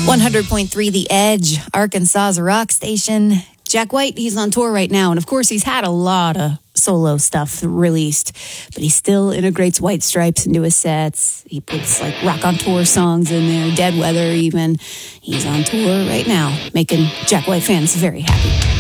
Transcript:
100.3 The Edge, Arkansas's rock station. Jack White, he's on tour right now. And of course, he's had a lot of solo stuff released, but he still integrates White Stripes into his sets. He puts like Rock on Tour songs in there, Dead Weather even. He's on tour right now, making Jack White fans very happy.